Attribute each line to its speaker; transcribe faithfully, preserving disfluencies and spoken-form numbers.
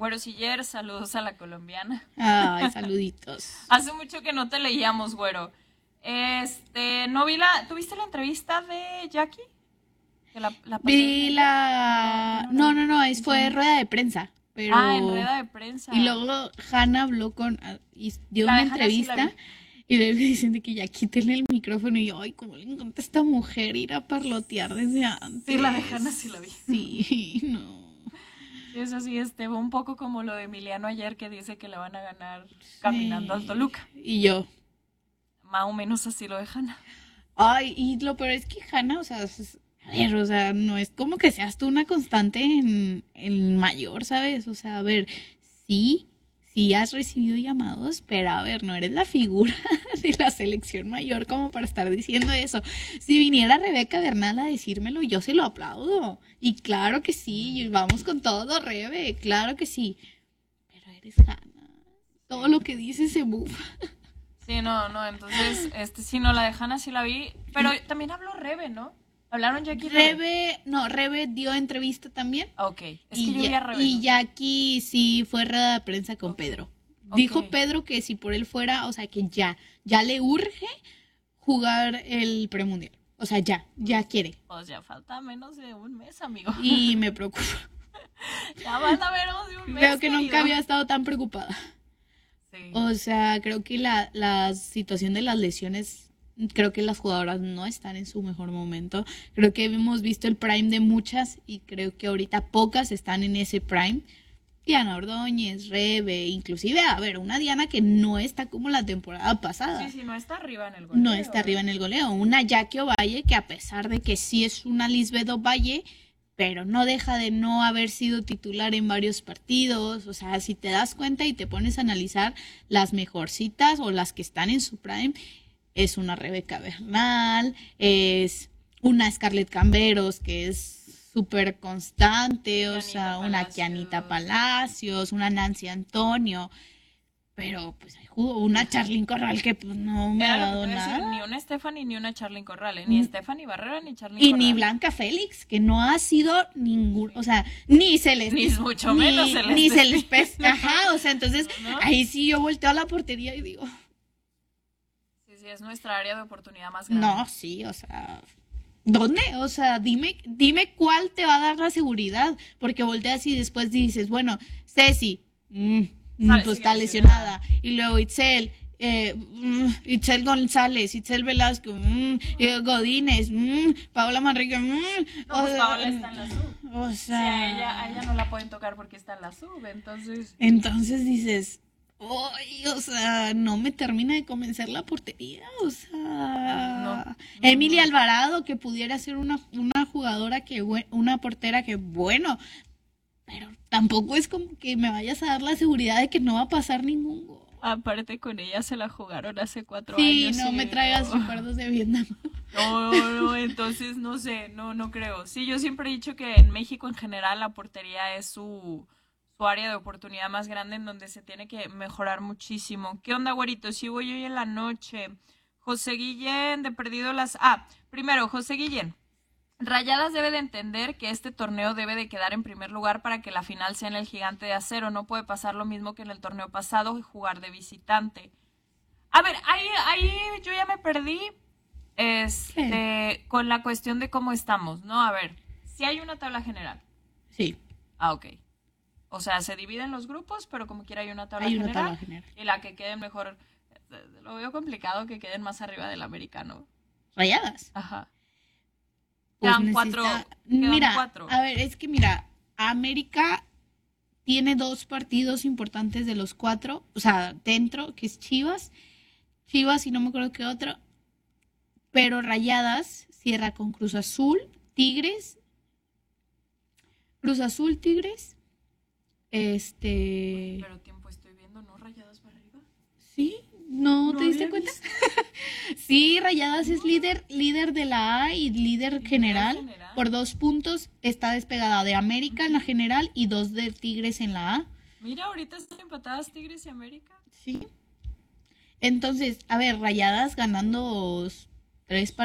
Speaker 1: Güero Siller, saludos a la colombiana.
Speaker 2: Ay, saluditos.
Speaker 1: Hace mucho que no te leíamos, güero. Este, no vi la... ¿Tuviste la entrevista de Jackie? Que la, la
Speaker 2: Vi la... No, no, no, es, fue rueda de prensa. Pero...
Speaker 1: Ah, en rueda de prensa.
Speaker 2: Y luego Hannah habló con... y dio
Speaker 1: La
Speaker 2: una
Speaker 1: de Hannah sí la
Speaker 2: entrevista y le dicen de que ya quítenle el micrófono y yo, ay, ¿cómo le encanta a esta mujer ir a parlotear desde antes?
Speaker 1: Sí, la de Hannah sí la vi.
Speaker 2: Sí, no.
Speaker 1: Es así, este, un poco como lo de Emiliano ayer que dice que le van a ganar caminando al Toluca.
Speaker 2: Y yo.
Speaker 1: Más o menos así lo de Hannah.
Speaker 2: Ay, y lo peor es que Hannah, o sea, es- a ver, o sea, no es como que seas tú una constante en, en mayor, ¿sabes? O sea, a ver, sí, sí has recibido llamados, pero a ver, no eres la figura de la selección mayor como para estar diciendo eso. Si viniera Rebeca Bernal a decírmelo, yo se lo aplaudo. Y claro que sí, y vamos con todo, Rebe, claro que sí. Pero eres Hannah. Todo lo que dices se bufa.
Speaker 1: Sí, no, no, entonces, este, sí, no, la de Hannah sí la vi, pero también habló Rebe, ¿no? Hablaron Jackie y Rebe.
Speaker 2: Rebe, no, Rebe dio entrevista también.
Speaker 1: Ok, es que
Speaker 2: Y,
Speaker 1: yo vi
Speaker 2: ya-
Speaker 1: a Rebe.
Speaker 2: y
Speaker 1: ¿no?
Speaker 2: Jackie sí fue rueda de prensa con
Speaker 1: Ok.
Speaker 2: Pedro.
Speaker 1: Ok.
Speaker 2: Dijo Pedro que si por él fuera, o sea, que ya, ya le urge jugar el premundial. O sea, ya, ya quiere.
Speaker 1: Pues ya falta menos de un mes, amigo.
Speaker 2: Y me preocupa.
Speaker 1: Ya van a menos de un mes,
Speaker 2: Creo que nunca
Speaker 1: querido.
Speaker 2: había estado tan preocupada.
Speaker 1: Sí.
Speaker 2: O sea, creo que la, la situación de las lesiones, creo que las jugadoras no están en su mejor momento. Creo que hemos visto el prime de muchas y creo que ahorita pocas están en ese prime. Diana Ordóñez, Rebe, inclusive, a ver, una Diana que no está como la temporada pasada.
Speaker 1: Sí, sí, no está arriba en el goleo.
Speaker 2: No está arriba en el goleo. Una Jackie Ovalle que a pesar de que sí es una Lisbeth Ovalle, pero no deja de no haber sido titular en varios partidos. O sea, si te das cuenta y te pones a analizar las mejorcitas o las que están en su prime, es una Rebeca Bernal, es una Scarlett Camberos que es súper constante, o
Speaker 1: Kianita
Speaker 2: sea, una
Speaker 1: Palacios.
Speaker 2: Kianita Palacios, una Nancy Antonio, pero pues hay jugo, una Charlyn Corral que pues no me ha
Speaker 1: Era lo que
Speaker 2: dado
Speaker 1: te iba a decir,
Speaker 2: nada.
Speaker 1: ni una Stephanie ni una Charlyn Corral, ¿eh? Ni
Speaker 2: Mm.
Speaker 1: Stephanie Barrera ni Charlyn
Speaker 2: Y
Speaker 1: Corral.
Speaker 2: ni Blanca Félix, que no ha sido ningún, o sea, ni Celeste.
Speaker 1: Ni mucho menos Celeste
Speaker 2: Ni Celeste.
Speaker 1: Espino.
Speaker 2: Ajá, o sea, entonces
Speaker 1: ¿No?
Speaker 2: ahí sí yo volteo a la portería y digo,
Speaker 1: Sí, sí, es nuestra área de oportunidad más grande.
Speaker 2: no, sí, o sea, ¿dónde? O sea, dime, dime cuál te va a dar la seguridad, porque volteas y después dices, bueno, Ceci, mm, mm,
Speaker 1: Sale,
Speaker 2: pues
Speaker 1: sigue
Speaker 2: está
Speaker 1: lesionada.
Speaker 2: lesionada, y luego Itzel, eh, mm, Itzel González, Itzel Velasco, mm, eh, Godínez, mm, Paola Manrique, mm,
Speaker 1: No,
Speaker 2: o
Speaker 1: pues
Speaker 2: sea,
Speaker 1: Paola está en la sub.
Speaker 2: o
Speaker 1: Sí,
Speaker 2: sea,
Speaker 1: a ella, a ella no la pueden tocar porque está en la sub, entonces...
Speaker 2: entonces dices, ¡ay! O sea, no me termina de convencer la portería, o sea,
Speaker 1: No, no,
Speaker 2: Emilia
Speaker 1: no.
Speaker 2: Alvarado que pudiera ser una, una jugadora que, bue- una portera que, bueno, pero tampoco es como que me vayas a dar la seguridad de que no va a pasar ningún gol.
Speaker 1: Aparte con ella se la jugaron hace cuatro
Speaker 2: Sí,
Speaker 1: años.
Speaker 2: no
Speaker 1: y
Speaker 2: me traigas
Speaker 1: no.
Speaker 2: recuerdos de Vietnam.
Speaker 1: No, no, entonces no sé, no, no creo. Sí, yo siempre he dicho que en México en general la portería es su, su área de oportunidad más grande en donde se tiene que mejorar muchísimo. ¿Qué onda, güerito? Sí, voy hoy en la noche. José Guillén, de perdido las... Ah, primero, José Guillén. Rayadas debe de entender que este torneo debe de quedar en primer lugar para que la final sea en el Gigante de Acero. No puede pasar lo mismo que en el torneo pasado y jugar de visitante. A ver, ahí, ahí yo ya me perdí este, con la cuestión de cómo estamos, ¿no? A ver, si hay una tabla general.
Speaker 2: Sí,
Speaker 1: Ah, ok. O sea, se dividen los grupos, pero como quiera hay una tabla
Speaker 2: hay una
Speaker 1: general.
Speaker 2: tabla general.
Speaker 1: Y la que queden mejor, eh, lo veo complicado que queden más arriba del americano.
Speaker 2: Rayadas.
Speaker 1: Ajá.
Speaker 2: Pues
Speaker 1: Quedan cuatro.
Speaker 2: necesita-
Speaker 1: Quedan
Speaker 2: Mira,
Speaker 1: cuatro.
Speaker 2: a ver, es que mira, América tiene dos partidos importantes de los cuatro, o sea, dentro, que es Chivas, Chivas y no me acuerdo qué otro, pero Rayadas cierra con Cruz Azul, Tigres, Cruz Azul, Tigres, este,
Speaker 1: Pero tiempo estoy viendo, ¿no? Rayadas para arriba.
Speaker 2: sí, ¿no,
Speaker 1: No
Speaker 2: te diste
Speaker 1: había
Speaker 2: cuenta?
Speaker 1: visto.
Speaker 2: Sí, Rayadas es líder, líder de la A y líder general.
Speaker 1: general.
Speaker 2: Por dos puntos está despegada de América en la general y dos de Tigres en la A.
Speaker 1: Mira, ahorita están empatadas Tigres y América.
Speaker 2: Sí. Entonces, a ver, Rayadas ganando tres partidos.